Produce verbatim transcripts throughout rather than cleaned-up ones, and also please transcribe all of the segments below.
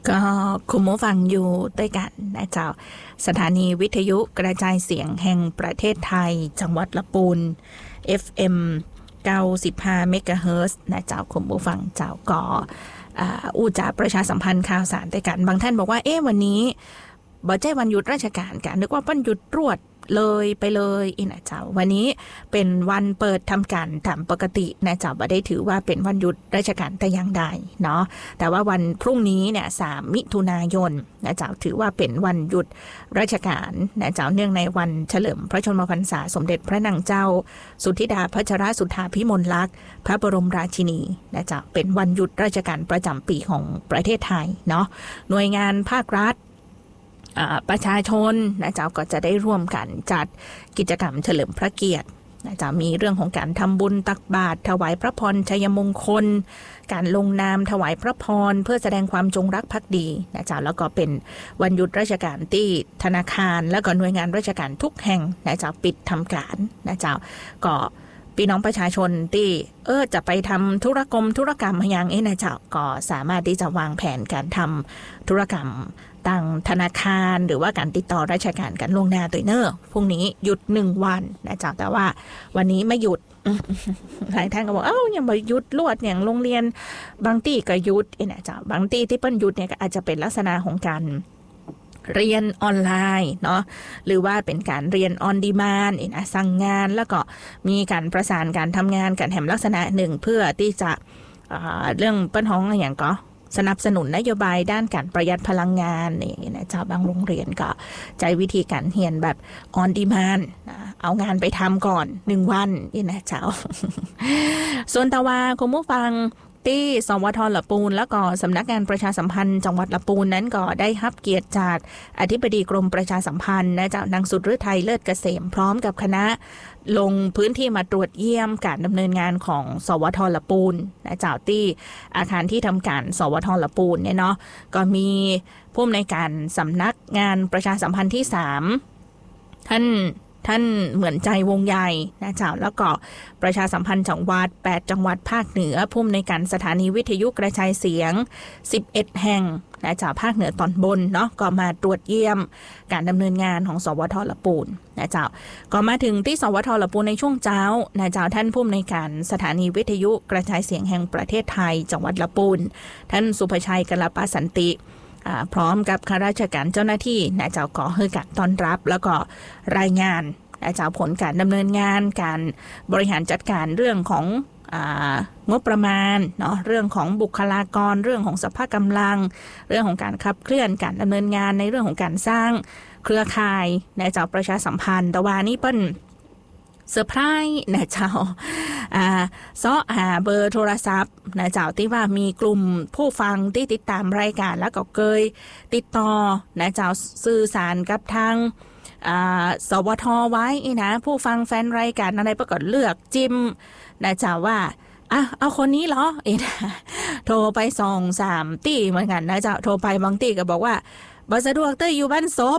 ก็คุณผู้ฟังอยู่ด้วยกันนะเจ้าสถานีวิทยุกระจายเสียงแห่งประเทศไทยจังหวัดลำพูน เอฟ เอ็ม เก้าสิบห้า เมกะเฮิรตซ์นะเจ้าคุณผู้ฟังเจ้าก็อู้จ่าประชาสัมพันธ์ข่าวสารด้วยกันบางท่านบอกว่าเอ๊ะวันนี้บ่ใช่วันหยุดราชการกันนึกว่าวันหยุดรวดเลยไปเลยอีนะเจ้าวันนี้เป็นวันเปิดทำการตามปกตินะเจ้าบ่ได้ถือว่าเป็นวันหยุดราชการแต่อย่างใดเนาะแต่ว่าวันพรุ่งนี้เนี่ยสามมิถุนายนนะเจ้าถือว่าเป็นวันหยุดราชการนะเจ้าเนื่องในวันเฉลิมพระชนมพรรษาสมเด็จพระนางเจ้าสุทธิดาพัชรสุทธาภิมลลักษณ์พระบรมราชินีนะเจ้าเป็นวันหยุดราชการประจำปีของประเทศไทยเนาะหน่วยงานภาครัฐประชาชนนะเจ้าก็จะได้ร่วมกันจัดกิจกรรมเฉลิมพระเกียรตินะเจ้ามีเรื่องของการทำบุญตักบาตรถวายพระพรชัยมงคลการลงนามถวายพระพรเพื่อแสดงความจงรักภักดีนะเจ้าแล้วก็เป็นวันหยุดราชการที่ธนาคารและก็หน่วยงานราชการทุกแห่งนะเจ้าปิดทำการนะเจ้าก็พี่น้องประชาชนที่เออจะไปทำธุรกรรมธุรกรรมอย่างนี้นะเจ้าก็สามารถที่จะวางแผนการทำธุรกรรมต่างธนาคารหรือว่าการติดต่อราชการกันล่วงหน้าตัวเนอร์พรุ่งนี้หยุดหนึ่งวันนะเจ้าแต่ว่าวันนี้ไม่หยุด หลายท่านก็บอกเอ้ายังไม่หยุดลวดอย่างโรงเรียนบางที่ก็หยุดนะเจ้าบางที่ที่เปิ้นหยุดเนี่ยก็อาจจะเป็นลักษณะของการเรียนออนไลน์เนาะหรือว่าเป็นการเรียนออนดีมานด์นะสั่งงานแล้วก็มีการประสานการทำงานกันแถมลักษณะหนึ่งเพื่อที่จะเรื่องเปิ้นฮ้องอย่างก็สนับสนุนนโยบายด้านการประหยัดพลังงานอย่างนี้นะเจ้าบางโรงเรียนก็ใช้วิธีการเรียนแบบออนดีมานด์เอางานไปทำก่อนหนึ่งวันนี่นะเจ้า ส่วนตะวันคุณผู้ฟังที่สวท.ลำพูนแล้วก็สำนักงานประชาสัมพันธ์จังหวัดลำพูนนั้นก็ได้รับเกียรติจากอธิบดีกรมประชาสัมพันธ์นะเจ้านางสุดฤทัยเลิศเกษมพร้อมกับคณะลงพื้นที่มาตรวจเยี่ยมการดำเนินงานของสวท.ลำพูนนะเจ้าที่อาคารที่ทำการสวท.ลำพูนเนี่ยเนาะก็มีผู้อำนวยการสำนักงานประชาสัมพันธ์ที่สามท่านท่านเหมือนใจวงใหญ่นะเจ้าแล้วก็ประชาสัมพันธ์จังหวัดแปดจังหวัดภาคเหนือผู้อำนวยการสถานีวิทยุกระจายเสียงสิบเอ็ดแห่งนะเจ้าภาคเหนือตอนบนเนาะก็มาตรวจเยี่ยมการดำเนินงานของสวท.ลำพูนนะเจ้าก็มาถึงที่สวท.ลำพูนในช่วงเช้านะเจ้าท่านผู้อำนวยการสถานีวิทยุกระจายเสียงแห่งประเทศไทยจังหวัดลำพูนท่านสุภชัยกัลปาสันติพร้อมกับข้าราชการเจ้าหน้าที่นะเจ้าขอให้การต้อนรับแล้วก็รายงานนะเจ้าผลการดำเนินงานการบริหารจัดการเรื่องของงบประมาณเนาะเรื่องของบุคลากรเรื่องของสภาพกำลังเรื่องของการขับเคลื่อนการดำเนินงานในเรื่องของการสร้างเครือข่ายนะเจ้าประชาสัมพันธ์แต่ว่านี่เปิ้นเซอร์ไพรส์นะเจ้าอ่าเซาะหาเบอร์โทรศัพท์นะเจ้าที่ว่ามีกลุ่มผู้ฟังที่ติดตามรายการแล้วก็เคยติดต่อนะเจ้าสื่อสารกับทางสวท.ไว้นะผู้ฟังแฟนรายการอะไรประกอบเลือกจิ้มนะเจ้าว่าอ่ะเอาคนนี้เหรอเอ็นะโทรไปสองสามตีเหมือนกันนะเจ้าโทรไปบางตีก็บอกว่าบ่สะดวกเต้ยอยู่บ้านศพ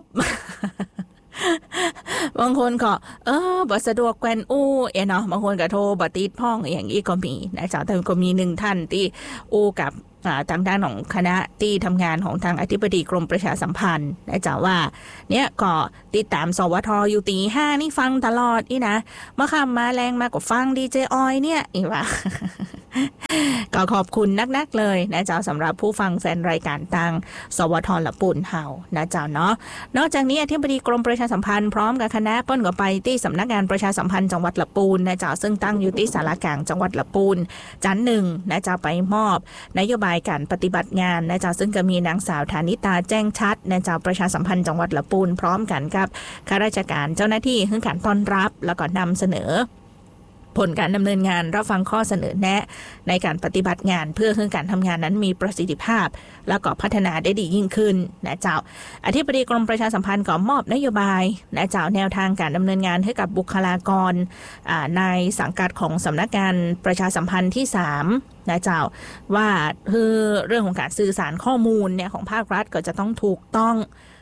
บางคนก็เออบ่สะดวกแกวนอู้เอ็นเนาะบางคนก็โทรบ่ติดพ้องอย่างนี้ก็มีนะเจ้าแต่ก็มีหนึ่งท่านที่อู้กับทางด้านของคณะที่ทำงานของทางอธิบดีกรมประชาสัมพันธ์นะจ๊ะว่าเนี่ยก็ติดตามสวทอยู่ตีห้านี่ฟังตลอดนี่นะมาคำมาแรงมาก็ฟังดีเจออยเนี่ยอีว่า ก็ขอบคุณนักๆเลยนะจ๊ะสำหรับผู้ฟังแฟนรายการทางสวทลำพูนเฮานะจ๊ะเนาะนอกจากนี้อธิบดีกรมประชาสัมพันธ์พร้อมกับคณะเปิ้นก็ไปที่สำนักงานประชาสัมพันธ์จังหวัดลำพูนนะจ๊ะซึ่งตั้งอยู่ที่ศาลากลางจังหวัดลำพูนจันทร์หนึ่งนะจ๊ะไปมอบนโยบายการปฏิบัติงานนะจ๊ะซึ่งก็มีนางสาวธานิตาแจ้งชัดนะจ๊ะประชาสัมพันธ์จังหวัดลำพูนพร้อมกันกับข้าราชการเจ้าหน้าที่ให้การต้อนรับแล้วก็นำเสนอผลการดำเนินงานรับฟังข้อเสนอแนะในการปฏิบัติงานเพื่อให้การทำงานนั้นมีประสิทธิภาพแล้วก็พัฒนาได้ดียิ่งขึ้นนะเจ้าอธิบดีกรมประชาสัมพันธ์ก็มอบนโยบายนะเจ้าแนวทางการดำเนินงานให้กับบุคลากรในสังกัดของสำนักงานประชาสัมพันธ์ที่สามนะเจ้าว่าคือเรื่องของการสื่อสารข้อมูลเนี่ยของภาครัฐก็จะต้องถูกต้อง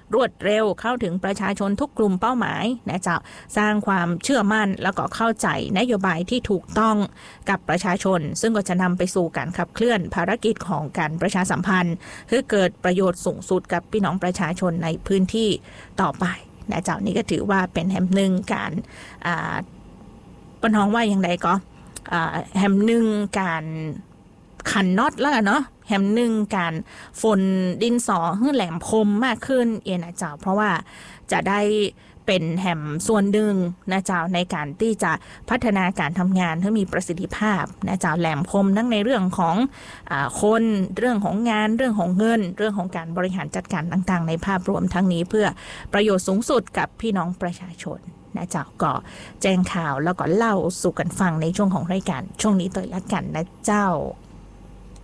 รวดเร็วเข้าถึงประชาชนทุกกลุ่มเป้าหมายนะเจ้าสร้างความเชื่อมั่นแล้วก็เข้าใจนโยบายที่ถูกต้องกับประชาชนซึ่งก็จะนำไปสู่การขับเคลื่อนภารกิจของการประชาสัมพันธ์เพื่อเกิดประโยชน์สูงสุดกับพี่น้องประชาชนในพื้นที่ต่อไปนะเจ้านี่ก็ถือว่าเป็นแห่งหนึ่งการอ่าปนห้องว่าอย่างไรก็แฮมหนึ่งการขันน็อตแล้วกันเนาะแฮมหนึ่งการฝนดินสอให้แหลมคมมากขึ้นเอ็นะเจ้าเพราะว่าจะได้เป็นแฮมส่วนหนึ่งนะเจ้าในการที่จะพัฒนาการทำงานให้มีประสิทธิภาพนะเจ้าแหลมคมทั้งในเรื่องของอ่าคนเรื่องของงานเรื่องของเงินเรื่องของการบริหารจัดการต่างๆในภาพรวมทั้งนี้เพื่อประโยชน์สูงสุดกับพี่น้องประชาชนนะเจ้าก็แจ้งข่าวแล้วก็เล่าสู่กันฟังในช่วงของรายการช่วงนี้ต่อยละกันนะเจ้า